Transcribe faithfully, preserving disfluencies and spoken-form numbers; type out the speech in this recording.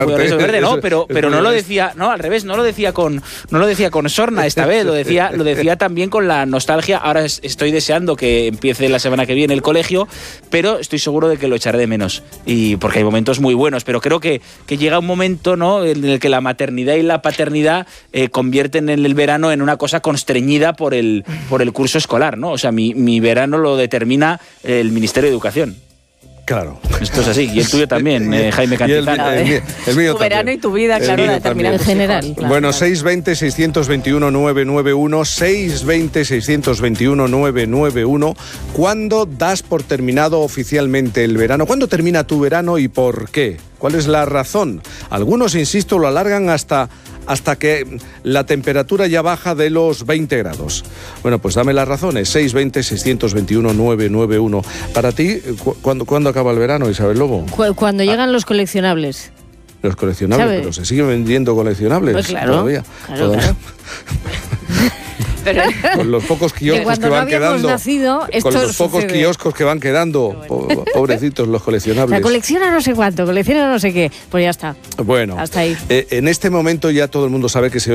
Progreso Verde, no, pero, pero no lo decía, no, al revés, no lo decía con, no lo decía con sorna esta vez, lo decía, lo decía también con la nostalgia. Ahora es, estoy deseando que empiece la semana que viene el colegio, pero estoy seguro de que lo echaré de menos. Y porque hay momentos muy buenos, pero creo que, que llega un momento, ¿no?, en el que la maternidad y la paternidad eh, convierten en el verano en una cosa constreñida por el, por el curso escolar, ¿no? O sea, mi, mi verano lo determina el Ministerio de Educación. Claro. Esto es así. Y el tuyo también, eh, Jaime Cantizano. El, el, el, el mío tu verano también. y tu vida, claro, la determinan en general. Claro, bueno, claro. seis veinte, seiscientos veintiuno, nueve nueve uno, seis veinte, seiscientos veintiuno, nueve nueve uno. ¿Cuándo das por terminado oficialmente el verano? ¿Cuándo termina tu verano y por qué? ¿Cuál es la razón? Algunos, insisto, lo alargan hasta, hasta que la temperatura ya baja de los veinte grados. Bueno, pues dame las razones. seis veinte, seiscientos veintiuno, nueve nueve uno. Para ti, ¿cuándo, ¿cuándo acaba el verano, Isabel Lobo? Cuando llegan ah. los coleccionables. Los coleccionables, ¿sabes? Pero se siguen vendiendo coleccionables. Pues claro, todavía. Claro, todavía. claro. Pero, con los pocos kioscos que, que van no quedando, nacido, con los pocos sucede. kioscos que van quedando, bueno. pobrecitos los coleccionables. La colecciona no sé cuánto, colecciona no sé qué, pues ya está. Bueno, hasta ahí. Eh, en este momento ya todo el mundo sabe que se